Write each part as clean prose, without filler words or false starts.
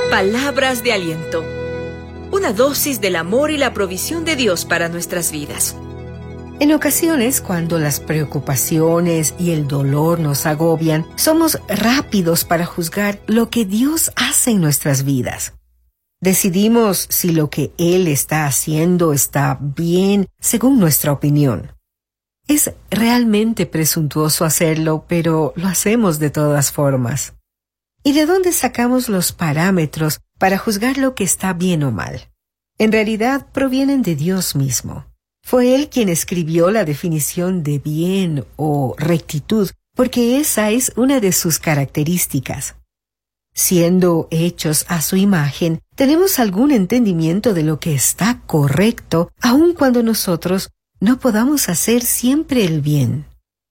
Palabras de aliento. Una dosis del amor y la provisión de Dios para nuestras vidas. En ocasiones, cuando las preocupaciones y el dolor nos agobian, somos rápidos para juzgar lo que Dios hace en nuestras vidas. Decidimos si lo que Él está haciendo está bien según nuestra opinión. Es realmente presuntuoso hacerlo, pero lo hacemos de todas formas. ¿Y de dónde sacamos los parámetros para juzgar lo que está bien o mal? En realidad provienen de Dios mismo. Fue Él quien escribió la definición de bien o rectitud, porque esa es una de sus características. Siendo hechos a su imagen, tenemos algún entendimiento de lo que está correcto, aun cuando nosotros no podamos hacer siempre el bien.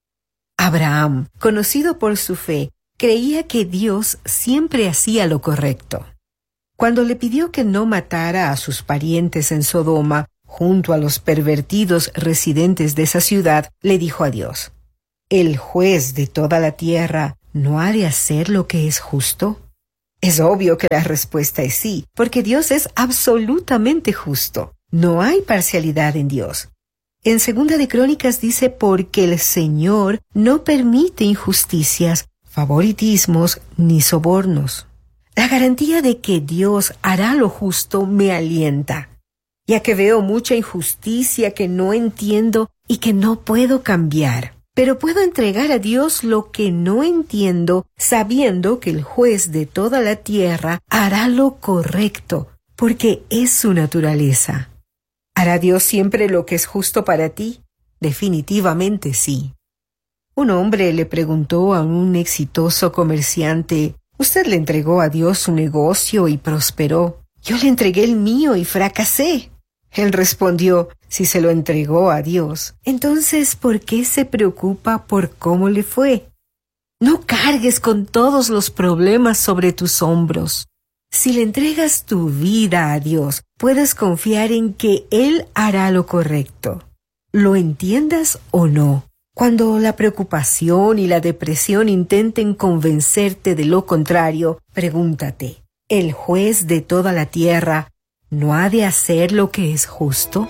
Abraham, conocido por su fe, creía que Dios siempre hacía lo correcto. Cuando le pidió que no matara a sus parientes en Sodoma, junto a los pervertidos residentes de esa ciudad, le dijo a Dios: ¿el juez de toda la tierra no ha de hacer lo que es justo? Es obvio que la respuesta es sí, porque Dios es absolutamente justo. No hay parcialidad en Dios. En 2 de Crónicas dice: porque el Señor no permite injusticias, favoritismos ni sobornos. La garantía de que Dios hará lo justo me alienta, ya que veo mucha injusticia que no entiendo y que no puedo cambiar. Pero puedo entregar a Dios lo que no entiendo, sabiendo que el juez de toda la tierra hará lo correcto, porque es su naturaleza. ¿Hará Dios siempre lo que es justo para ti? Definitivamente sí. Un hombre le preguntó a un exitoso comerciante: «Usted le entregó a Dios su negocio y prosperó. Yo le entregué el mío y fracasé». Él respondió: «Si se lo entregó a Dios, entonces ¿por qué se preocupa por cómo le fue? No cargues con todos los problemas sobre tus hombros. Si le entregas tu vida a Dios, puedes confiar en que Él hará lo correcto, lo entiendas o no». Cuando la preocupación y la depresión intenten convencerte de lo contrario, pregúntate: ¿el juez de toda la tierra no ha de hacer lo que es justo?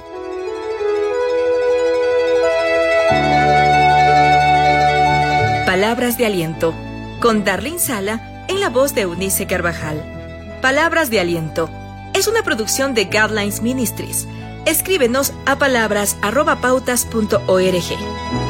Palabras de aliento, con Darlene Sala en la voz de Eunice Carvajal. Palabras de aliento es una producción de Guidelines Ministries. Escríbenos a palabras@pautas.org.